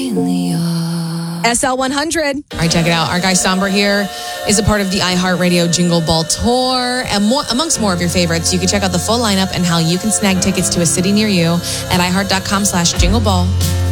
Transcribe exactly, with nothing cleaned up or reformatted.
S L one hundred. All right, check it out. Our guy Somber here is a part of the iHeartRadio Jingle Ball Tour. And more, amongst more of your favorites, you can check out the full lineup and how you can snag tickets to a city near you at iHeart.com slash Jingle Ball.